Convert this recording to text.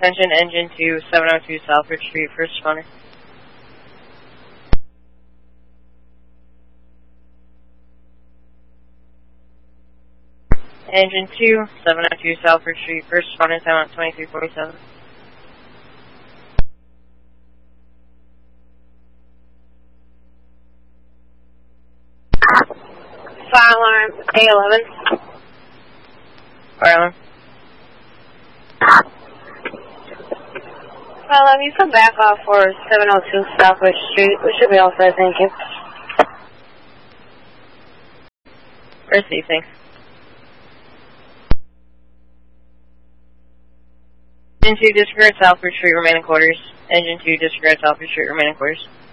Attention, engine 2, 702 Southbridge Street, first responder. Engine 2, 702 Southbridge Street, first responder, time out 2347. Fire alarm, A11. Fire alarm. Fire alarm, you come back off for 702 Southbridge Street. We should be all set, thank you. Received, thanks. Engine 2, disregard Southbridge Street, remaining quarters. Engine 2, disregard Southbridge Street, remaining quarters.